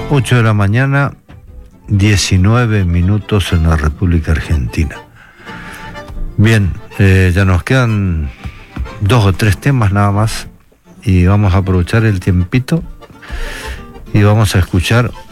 8 de la mañana, 19 minutos en la República Argentina. Bien, ya nos quedan 2 o 3 temas nada más y vamos a aprovechar el tiempito y vamos a escuchar